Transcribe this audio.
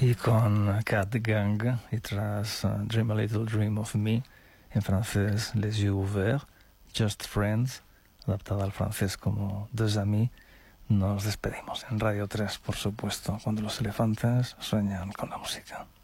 Y con Cat Gang y tras Dream a Little Dream of Me, en francés Les Yeux Ouverts, Just Friends, adaptada al francés como Deux Amis, nos despedimos en Radio 3, por supuesto, cuando los elefantes sueñan con la música.